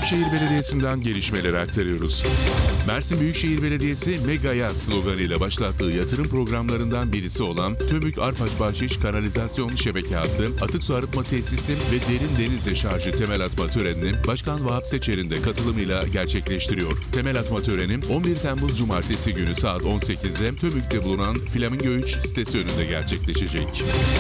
Büyükşehir Belediyesi'nden gelişmeleri aktarıyoruz. Mersin Büyükşehir Belediyesi Mega'ya sloganıyla başlattığı yatırım programlarından birisi olan Tömük Arpaç Bahşiş Kanalizasyon Şebeke Hattı, Atık Su Arıtma Tesisi ve Derin Deniz Deşarjı temel atma törenini Başkan Vahap Seçer'in de katılımıyla gerçekleştiriyor. Temel atma töreni 11 Temmuz Cumartesi günü saat 18'de Tömük'te bulunan Flamingo 3 sitesi önünde gerçekleşecek.